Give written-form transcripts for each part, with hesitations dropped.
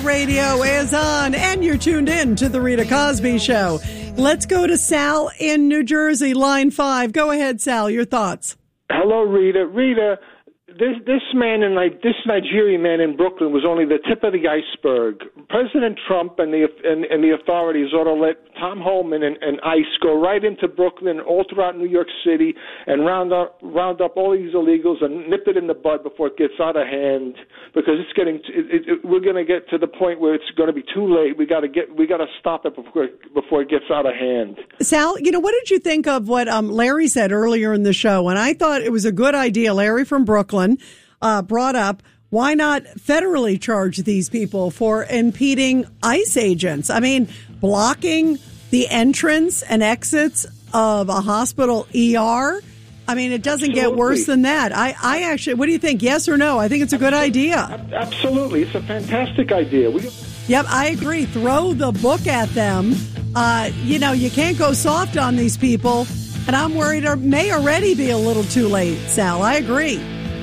Radio is on, and you're tuned in to The Rita Cosby Show. Let's go to Sal in New Jersey, line 5. Go ahead, Sal, your thoughts. Hello, Rita. Rita, this Nigerian man in Brooklyn was only the tip of the iceberg. President Trump and the authorities ought to let Tom Holman and ICE go right into Brooklyn, all throughout New York City, and round up all these illegals and nip it in the bud before it gets out of hand. Because we're going to get to the point where it's going to be too late. We got to stop it before it gets out of hand. Sal, what did you think of what Larry said earlier in the show? And I thought it was a good idea. Larry from Brooklyn brought up, why not federally charge these people for impeding ICE agents? I mean, blocking the entrance and exits of a hospital ER. I mean, it doesn't get worse than that. I actually, what do you think? Yes or no? I think it's a good idea. Absolutely. It's a fantastic idea. Yep, I agree. Throw the book at them. You can't go soft on these people. And I'm worried it may already be a little too late, Sal. I agree.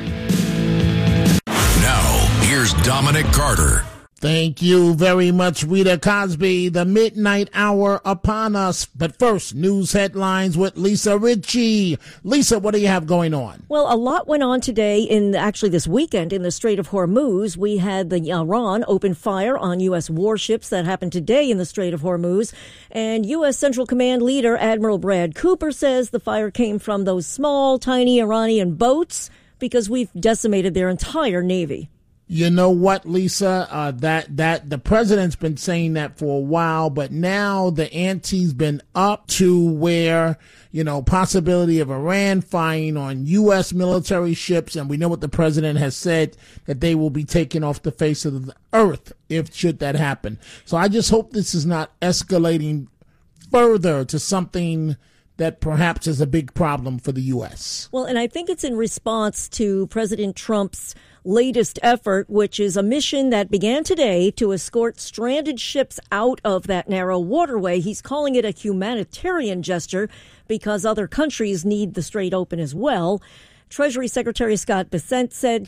Now, here's Dominic Carter. Thank you very much, Rita Cosby. The midnight hour upon us. But first, news headlines with Lisa Ritchie. Lisa, what do you have going on? Well, a lot went on today this weekend in the Strait of Hormuz. We had the Iran open fire on U.S. warships. That happened today in the Strait of Hormuz. And U.S. Central Command leader Admiral Brad Cooper says the fire came from those small, tiny Iranian boats because we've decimated their entire Navy. You know what, Lisa? That the president's been saying that for a while, but now the ante's been up to where, possibility of Iran firing on U.S. military ships, and we know what the president has said, that they will be taken off the face of the earth should that happen. So I just hope this is not escalating further to something that perhaps is a big problem for the U.S. Well, and I think it's in response to President Trump's latest effort, which is a mission that began today to escort stranded ships out of that narrow waterway. He's calling it a humanitarian gesture because other countries need the strait open as well. Treasury Secretary Scott Bessent said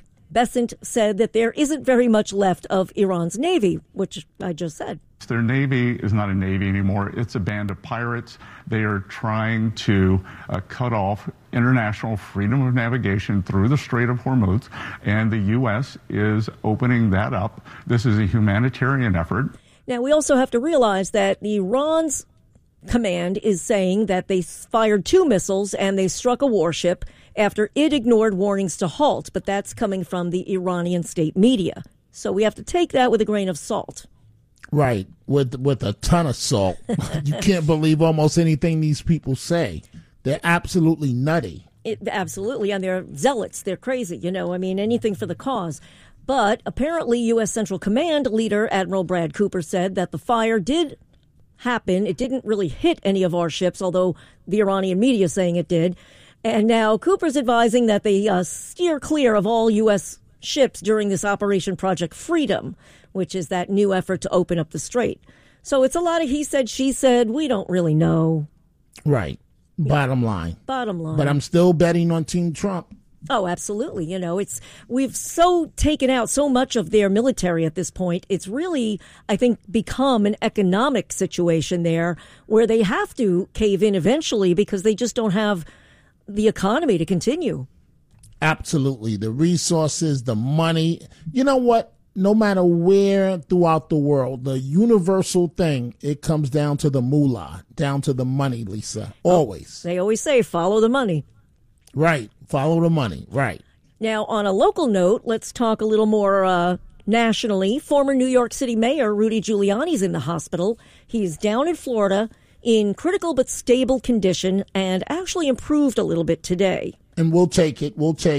that there isn't very much left of Iran's Navy, which I just said. Their Navy is not a Navy anymore. It's a band of pirates. They are trying to cut off international freedom of navigation through the Strait of Hormuz, and the U.S. is opening that up. This is a humanitarian effort. Now, we also have to realize that Iran's command is saying that they fired 2 missiles and they struck a warship after it ignored warnings to halt, but that's coming from the Iranian state media. So we have to take that with a grain of salt. Right, with a ton of salt. You can't believe almost anything these people say. They're absolutely nutty. Absolutely, and they're zealots. They're crazy, anything for the cause. But apparently U.S. Central Command leader Admiral Brad Cooper said that the fire did happen. It didn't really hit any of our ships, although the Iranian media is saying it did. And now Cooper's advising that they steer clear of all U.S. ships during this Operation Project Freedom, which is that new effort to open up the strait. So it's a lot of he said, she said. We don't really know. Right. Bottom line. Bottom line. But I'm still betting on Team Trump. Oh, absolutely. We've so taken out so much of their military at this point. It's really, I think, become an economic situation there where they have to cave in eventually because they just don't have the economy to continue. Absolutely. The resources, the money. You know what? No matter where throughout the world, the universal thing, it comes down to the moolah, down to the money, Lisa. Always. They always say, follow the money. Right. Follow the money. Right. Now, on a local note, let's talk a little more nationally. Former New York City Mayor Rudy Giuliani's in the hospital. He's down in Florida in critical but stable condition and actually improved a little bit today. And we'll take it.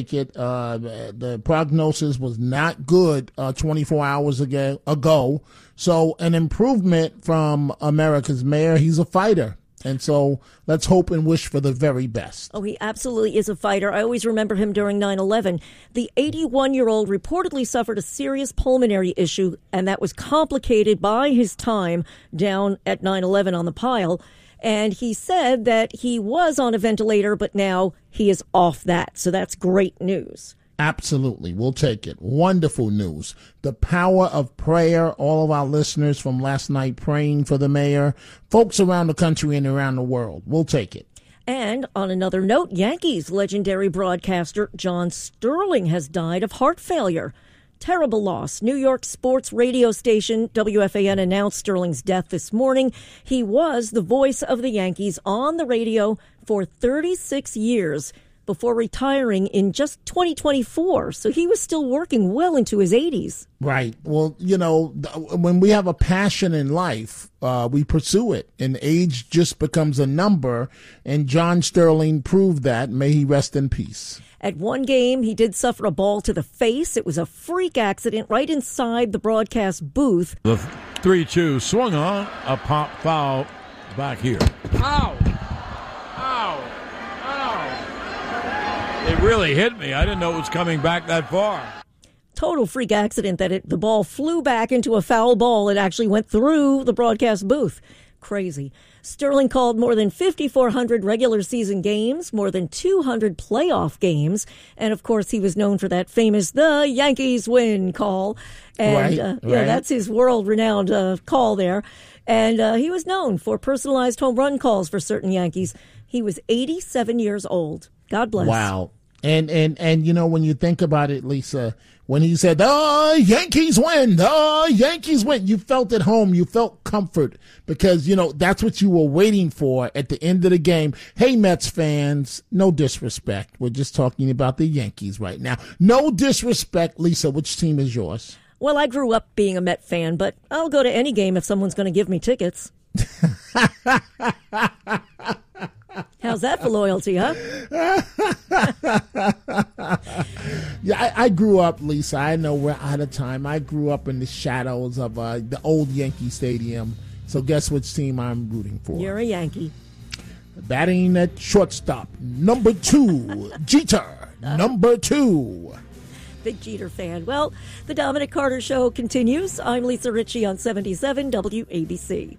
The prognosis was not good 24 hours ago. So an improvement from America's mayor. He's a fighter. And so let's hope and wish for the very best. Oh, he absolutely is a fighter. I always remember him during 9/11. The 81-year-old reportedly suffered a serious pulmonary issue, and that was complicated by his time down at 9/11 on the pile. And he said that he was on a ventilator, but now he is off that. So that's great news. Absolutely. We'll take it. Wonderful news. The power of prayer. All of our listeners from last night praying for the mayor, folks around the country and around the world. We'll take it. And on another note, Yankees legendary broadcaster John Sterling has died of heart failure. Terrible loss. New York sports radio station WFAN announced Sterling's death this morning. He was the voice of the Yankees on the radio for 36 years before retiring in just 2024. So he was still working well into his 80s. Right. Well, you know, when we have a passion in life, we pursue it, and age just becomes a number. And John Sterling proved that. May he rest in peace. At one game, he did suffer a ball to the face. It was a freak accident right inside the broadcast booth. The 3-2 swung on, a pop foul back here. Ow! Ow! Ow! It really hit me. I didn't know it was coming back that far. Total freak accident that the ball flew back into a foul ball. It actually went through the broadcast booth. Crazy. Sterling called more than 5,400 regular season games, more than 200 playoff games, and of course he was known for that famous "The Yankees win" call. And right. Yeah, that's his world-renowned call there. And he was known for personalized home run calls for certain Yankees. He was 87 years old. God bless. Wow. And you know, when you think about it, Lisa, when he said, "The Yankees win, the Yankees win," you felt at home. You felt comfort because, you know, that's what you were waiting for at the end of the game. Hey, Mets fans, no disrespect. We're just talking about the Yankees right now. No disrespect. Lisa, which team is yours? Well, I grew up being a Met fan, but I'll go to any game if someone's going to give me tickets. How's that for loyalty, huh? Yeah, I grew up, Lisa. I know we're out of time. I grew up in the shadows of the old Yankee Stadium. So guess which team I'm rooting for? You're a Yankee. Batting at shortstop, number 2, Jeter, number 2. Big Jeter fan. Well, the Dominic Carter Show continues. I'm Lisa Ritchie on 77 WABC.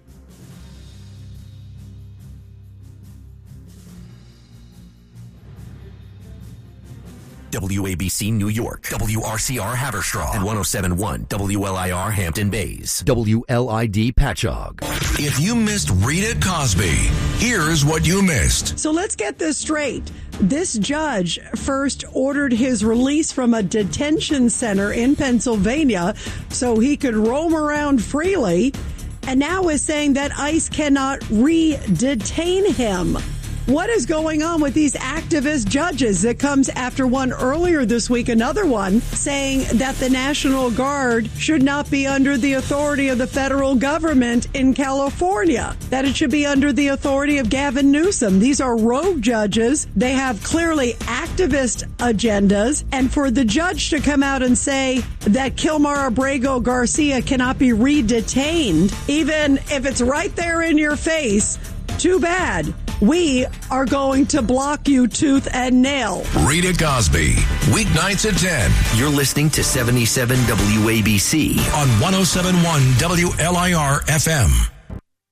WABC New York, WRCR Haverstraw, and 107.1 WLIR Hampton Bays, WLID Patchogue. If you missed Rita Cosby, here's what you missed. So let's get this straight. This judge first ordered his release from a detention center in Pennsylvania so he could roam around freely, and now is saying that ICE cannot re-detain him. What is going on with these activist judges? It comes after one earlier this week, another one saying that the National Guard should not be under the authority of the federal government in California, that it should be under the authority of Gavin Newsom. These are rogue judges. They have clearly activist agendas. And for the judge to come out and say that Kilmar Abrego Garcia cannot be re-detained, even if it's right there in your face, too bad. We are going to block you tooth and nail. Rita Cosby, weeknights at 10. You're listening to 77 WABC On 107.1 WLIR FM.